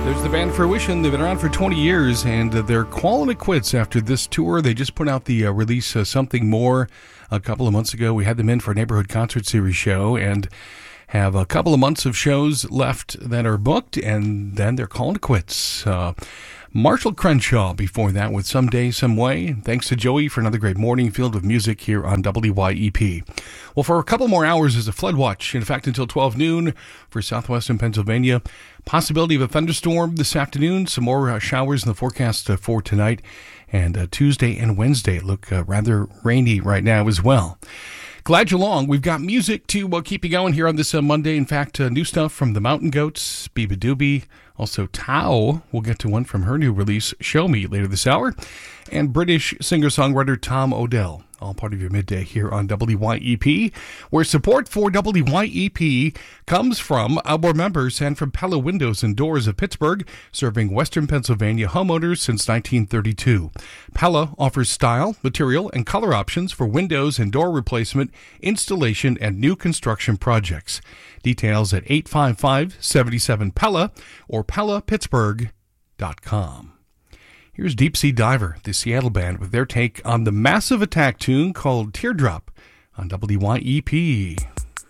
There's the band Fruition. They've been around for 20 years, and they're calling it quits after this tour. They just put out the release Something More a couple of months ago. We had them in for a Neighborhood Concert Series show and have a couple of months of shows left that are booked, and then they're calling it quits. Marshall Crenshaw before that with Someday, Some Way. Thanks to Joey for another great morning filled with music here on WYEP. Well, for a couple more hours is a flood watch, in fact, until 12 noon for southwestern Pennsylvania. Possibility of a thunderstorm this afternoon. Some more showers in the forecast for tonight. And Tuesday and Wednesday look rather rainy right now as well. Glad you're along. We've got music to keep you going here on this Monday. In fact, new stuff from the Mountain Goats, Biba Doobie, also Tao. We'll get to one from her new release, Show Me, later this hour. And British singer-songwriter Tom Odell. All part of your midday here on WYEP, where support for WYEP comes from our members and from Pella Windows and Doors of Pittsburgh, serving Western Pennsylvania homeowners since 1932. Pella offers style, material, and color options for windows and door replacement, installation, and new construction projects. Details at 855-77-PELLA or PellaPittsburgh.com. Here's Deep Sea Diver, the Seattle band, with their take on the Massive Attack tune called Teardrop on WYEP.